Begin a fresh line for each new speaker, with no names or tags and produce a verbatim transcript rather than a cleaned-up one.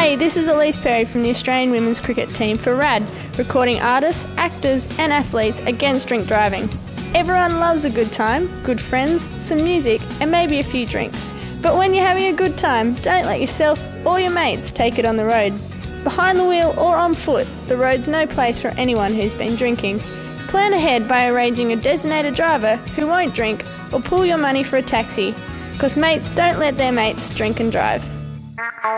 Hey, this is Elise Perry from the Australian women's cricket team for RAD, recording artists, actors and athletes against drink driving. Everyone loves a good time, good friends, some music and maybe a few drinks. But when you're having a good time, don't let yourself or your mates take it on the road. Behind the wheel or on foot, the road's no place for anyone who's been drinking. Plan ahead by arranging a designated driver who won't drink or pool your money for a taxi, because mates don't let their mates drink and drive.